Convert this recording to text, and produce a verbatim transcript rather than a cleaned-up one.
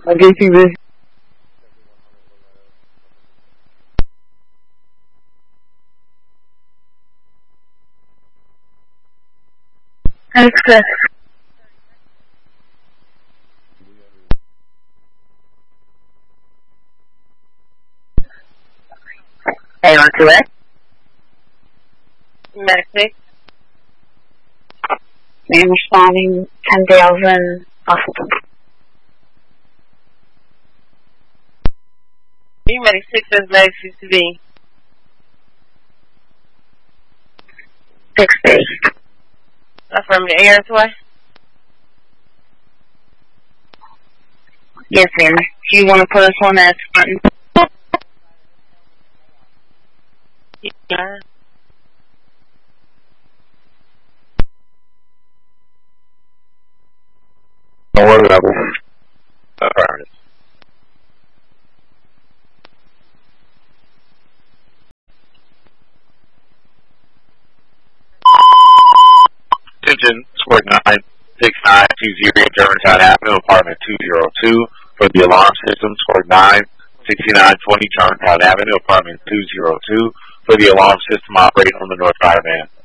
Engaging this. Access. Hey, on to it. Medic. Man responding, ten thousand hospital. You ready? Six as legs used to be. Sixty. That's from the air toy? Yes, ma'am. Do you want to put us on that button? Yeah. Lower level. Affirmative. Attention, Square nine six nine two zero, Germantown Avenue, apartment two zero two. For the alarm system, Square nine sixty-nine twenty, Germantown Avenue, apartment two zero two. For the alarm system operating on the North Side van.